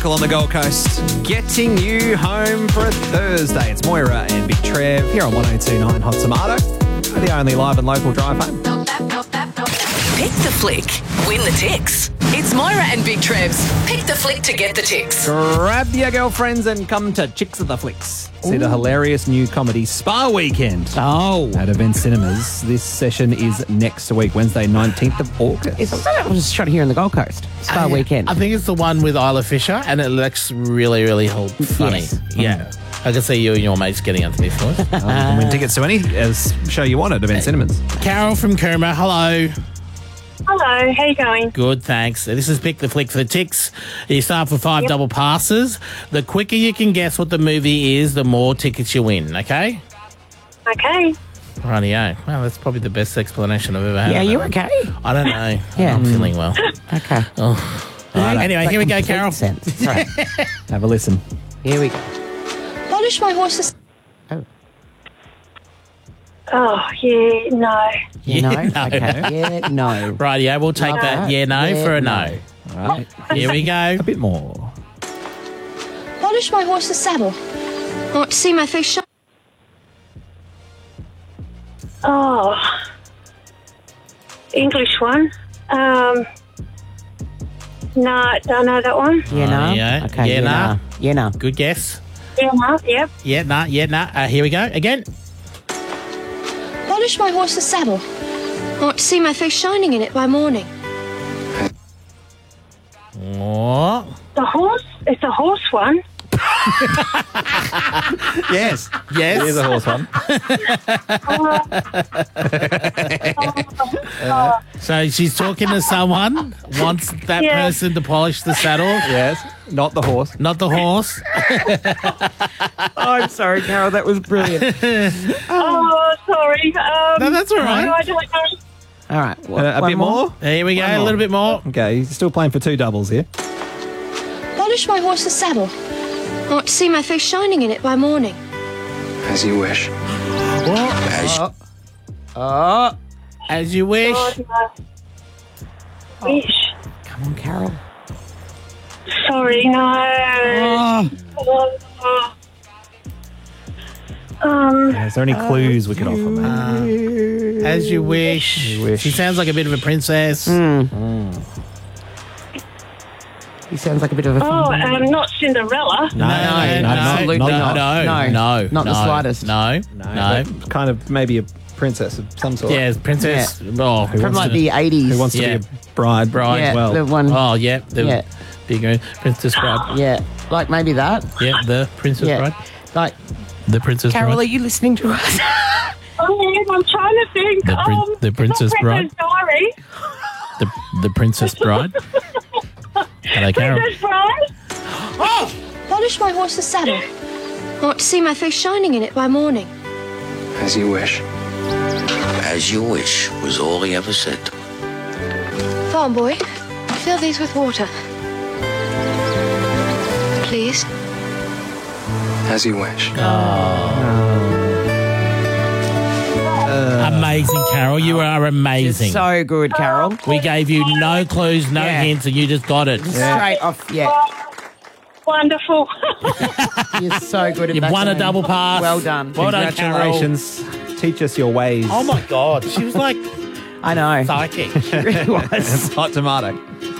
On the Gold Coast, getting you home for a Thursday. It's Moira and Big Trev here on 102.9 Hot Tomato, the only live and local drive home. Pick the flick, win the ticks. It's Moira and Big Trev's Pick the Flick to get the ticks. Grab your girlfriends and come to Chicks of the Flicks. See the hilarious new comedy Spa Weekend at Event Cinemas. This session is next week, Wednesday, 19th of August. That was shot here in the Gold Coast. Spa Weekend. I think it's the one with Isla Fisher, and it looks really, really funny. Yes. Yeah. I can see you and your mates getting onto this one. You can win tickets to any show you want at Event Cinemas. Carol from Coomera, hello. Hello, how you going? Good, thanks. This is Pick the Flick for the Ticks. You start for 5 double passes. The quicker you can guess what the movie is, the more tickets you win, okay? Okay. Rightio. Well, that's probably the best explanation I've ever had. Yeah, you okay? I don't know. Yeah. I'm feeling well. Okay. Anyway, here we go, Carol. Sense. Sorry. Have a listen. Here we go. Polish my horse's... Oh, yeah, no. You know? No. Okay. Yeah, no. Rightio, we'll take Love that that. yeah, no Yeah, for a no. no. All right. Here we go. A bit more. Polish my horse's saddle. I want to see my face shine. Oh. English one. No, don't know that one. Yeah, no. Yeah. Okay. Yeah, nah. Yeah, no. Good guess. Yeah, no, yep. Yeah, nah, yeah, nah. Here we go. Again. Polish my horse's saddle. I want to see my face shining in it by morning. Oh. The horse? It's a horse one. Yes. Yes. Here's a horse one. So she's talking to someone, wants that Yeah. person to polish the saddle, Yes. Not the horse. not the horse. I'm sorry, Carol. That was brilliant. Oh, sorry. No, that's all right. I don't know. All right. A bit more? Here we go, One a more. little bit more. Okay, he's still playing for 2 doubles here. Polish my horse's saddle. I want to see my face shining in it by morning. As you wish. As you wish. God, no. Wish. Come on, Carol. Sorry, no. Is there any clues we can offer, mate? As you wish. You wish. She sounds like a bit of a princess. He sounds like a bit of a... Not Cinderella. No, absolutely not. No, No, not the slightest. No. but kind of maybe a princess of some sort. Yeah, princess. Oh, who From wants like to- the 80s. Who wants to Yeah. be a bride Bride. as well? The one... Oh, yeah. The Yeah. big princess bride. Yeah, like maybe that. Yeah, the princess Yeah. bride. Like, The princess Carol, are bride. you listening to us? Oh, I'm trying to think. The Princess Bride. Princess Diary. The princess bride. Hello, Carol. Princess Bride. Polish my horse's saddle. I want to see my face shining in it by morning. As you wish. As you wish was all he ever said. Farm boy, fill these with water. Please. As you wish. Amazing, Carol. You are amazing. So good, Carol. We gave you no clues, no Yeah. hints, and you just got it. Straight off, yeah. Wonderful. You're so good at You've that. won a game. double pass. Well done. Well done, Carol. Congratulations. Teach us your ways. Oh, my God. She was like I know. psychic. It really was. Hot tomato.